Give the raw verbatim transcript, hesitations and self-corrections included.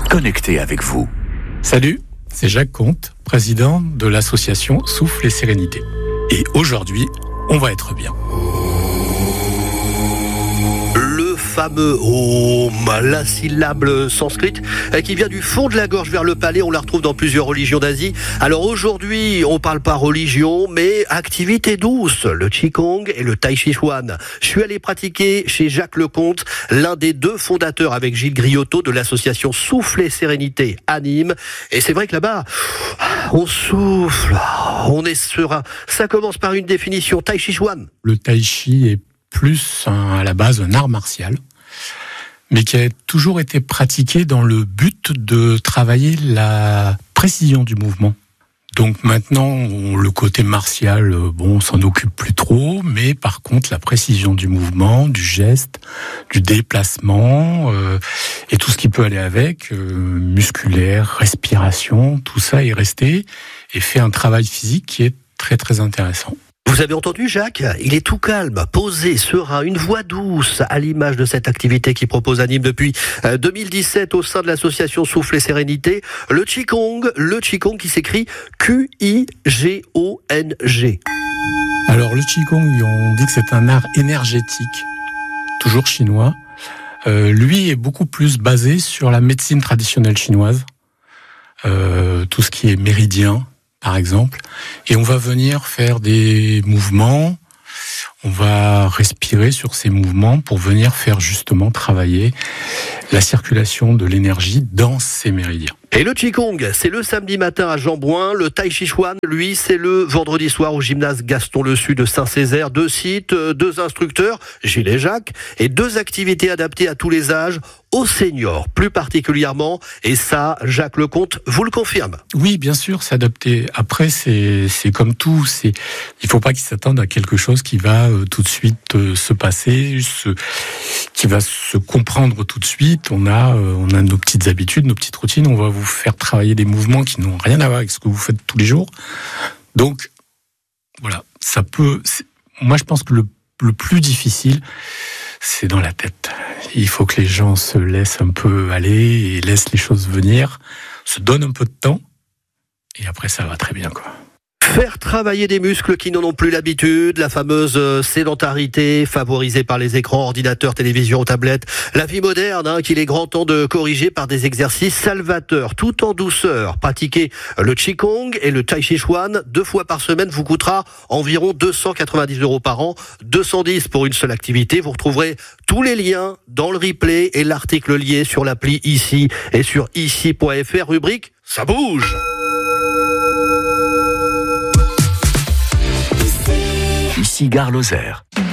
connecté avec vous. Salut, c'est Jacques Comte, président de l'association Souffle et Sérénité. Et aujourd'hui, on va être bien. Le fameux Om, la syllabe sanscrite qui vient du fond de la gorge vers le palais, on la retrouve dans plusieurs religions d'Asie. Alors aujourd'hui, on parle pas religion, mais activité douce, le Qigong et le Tai Chi Chuan. Je suis allé pratiquer chez Jacques Lecomte, l'un des deux fondateurs avec Gilles Griotto de l'association Souffle et Sérénité à Nîmes. Et c'est vrai que là-bas, on souffle, on est serein. Ça commence par une définition, Tai Chi Chuan. Le Tai Chi est plus un, à la base un art martial, mais qui a toujours été pratiqué dans le but de travailler la précision du mouvement. Donc maintenant, on, le côté martial, bon, on s'en occupe plus trop, mais par contre, la précision du mouvement, du geste, du déplacement, euh, et tout ce qui peut aller avec, euh, musculaire, respiration, tout ça est resté et fait un travail physique qui est très très intéressant. Vous avez entendu, Jacques ? Il est tout calme, posé, serein, une voix douce, à l'image de cette activité qu'il propose à Nîmes depuis deux mille dix-sept au sein de l'association Souffle et Sérénité. Le Qigong, le Qigong qui s'écrit Q I G O N G. Alors le Qigong, on dit que c'est un art énergétique, toujours chinois. Euh, lui est beaucoup plus basé sur la médecine traditionnelle chinoise, euh, tout ce qui est méridien, par exemple, et on va venir faire des mouvements, on va respirer sur ces mouvements pour venir faire justement travailler la circulation de l'énergie dans ces méridiens. Et le Qigong, c'est le samedi matin à Jean-Bouin. Le Tai Chi Chuan, lui, c'est le vendredi soir au gymnase Gaston-Lessus de Saint-Césaire. Deux sites, deux instructeurs, Gilles et Jacques, et deux activités adaptées à tous les âges, aux seniors plus particulièrement. Et ça, Jacques Lecomte vous le confirme. Oui, bien sûr, s'adapter. Après, c'est, c'est comme tout. C'est, il faut pas qu'ils s'attendent à quelque chose qui va euh, tout de suite euh, se passer, se, qui va se comprendre tout de suite. On a, euh, on a nos petites habitudes, nos petites routines. On va vous faire travailler des mouvements qui n'ont rien à voir avec ce que vous faites tous les jours. Donc, voilà, ça peut... Moi, je pense que le, le plus difficile, c'est dans la tête. Il faut que les gens se laissent un peu aller et laissent les choses venir, se donnent un peu de temps, et après, ça va très bien, quoi. Faire travailler des muscles qui n'en ont plus l'habitude, la fameuse sédentarité favorisée par les écrans, ordinateurs, télévisions, tablettes, la vie moderne hein, qu'il est grand temps de corriger par des exercices salvateurs, tout en douceur. Pratiquer le Qigong et le Tai Chi Chuan deux fois par semaine vous coûtera environ deux cent quatre-vingt-dix euros par an, deux cent dix pour une seule activité. Vous retrouverez tous les liens dans le replay et l'article lié sur l'appli Ici et sur ici point f r, rubrique « Ça bouge ». Ici Gare Lozère.